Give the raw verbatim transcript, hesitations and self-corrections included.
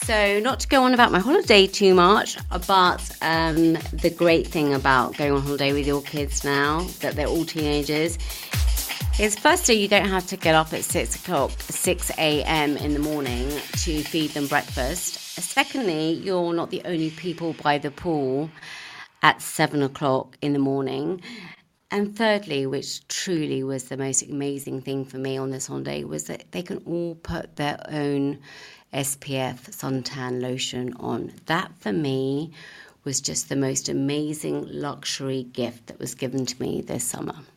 So not to go on about my holiday too much, but um, the great thing about going on holiday with your kids now, that they're all teenagers, is firstly, you don't have to get up at six o'clock, six a.m. in the morning to feed them breakfast. Secondly, you're not the only people by the pool at seven o'clock in the morning. And thirdly, which truly was the most amazing thing for me on this holiday, was that they can all put their own S P F suntan lotion on. That, for me, was just the most amazing luxury gift that was given to me this summer.